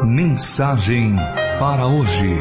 Mensagem para hoje.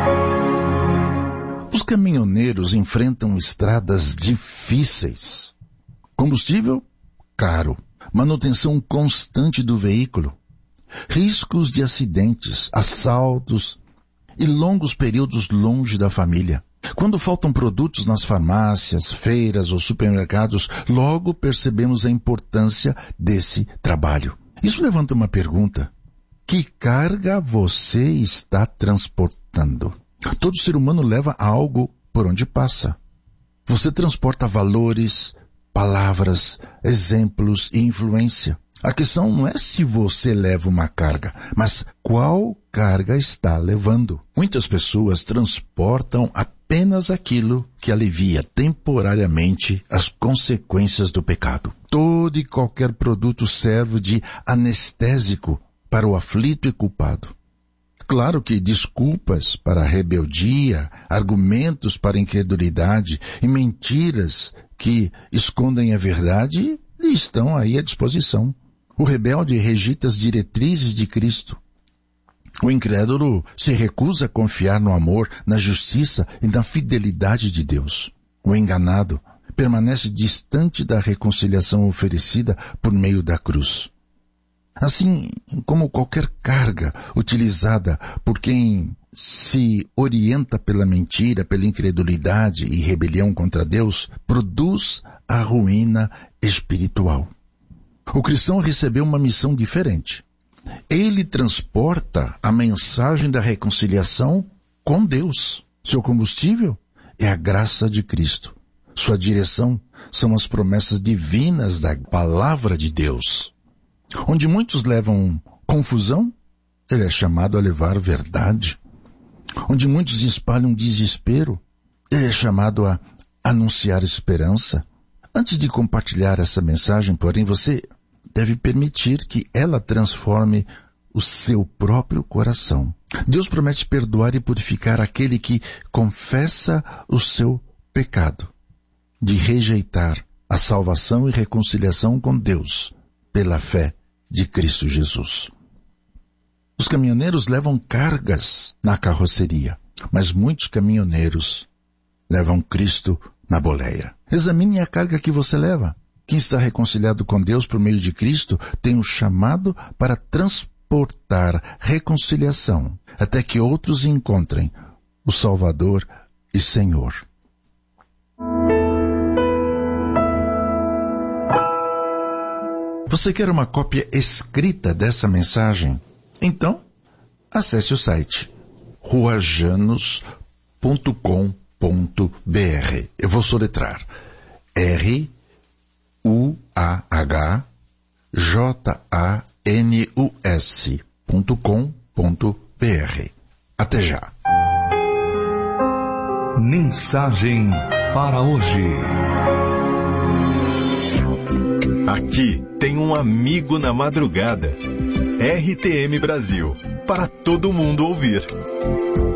Os caminhoneiros enfrentam estradas difíceis. Combustível caro. Manutenção constante do veículo. Riscos de acidentes, assaltos e longos períodos longe da família. Quando faltam produtos nas farmácias, feiras ou supermercados, logo percebemos a importância desse trabalho. Isso levanta uma pergunta. Que carga você está transportando? Todo ser humano leva algo por onde passa. Você transporta valores, palavras, exemplos e influência. A questão não é se você leva uma carga, mas qual carga está levando. Muitas pessoas transportam apenas aquilo que alivia temporariamente as consequências do pecado. Todo e qualquer produto serve de anestésico para o aflito e culpado. Claro que desculpas para a rebeldia, argumentos para a incredulidade e mentiras que escondem a verdade estão aí à disposição. O rebelde rejeita as diretrizes de Cristo. O incrédulo se recusa a confiar no amor, na justiça e na fidelidade de Deus. O enganado permanece distante da reconciliação oferecida por meio da cruz. Assim como qualquer carga utilizada por quem se orienta pela mentira, pela incredulidade e rebelião contra Deus, produz a ruína espiritual. O cristão recebeu uma missão diferente. Ele transporta a mensagem da reconciliação com Deus. Seu combustível é a graça de Cristo. Sua direção são as promessas divinas da palavra de Deus. Onde muitos levam confusão, ele é chamado a levar verdade. Onde muitos espalham desespero, ele é chamado a anunciar esperança. Antes de compartilhar essa mensagem, porém, você deve permitir que ela transforme o seu próprio coração. Deus promete perdoar e purificar aquele que confessa o seu pecado, de rejeitar a salvação e reconciliação com Deus pela fé de Cristo Jesus. Os caminhoneiros levam cargas na carroceria, mas muitos caminhoneiros levam Cristo na boleia. Examine a carga que você leva. Quem está reconciliado com Deus por meio de Cristo tem um chamado para transportar reconciliação, até que outros encontrem o Salvador e Senhor. Você quer uma cópia escrita dessa mensagem? Então, acesse o site ruajanus.com.br. Eu vou soletrar ruajanus.com.br. Até já. Mensagem para hoje. Aqui tem um amigo na madrugada. RTM Brasil, para todo mundo ouvir.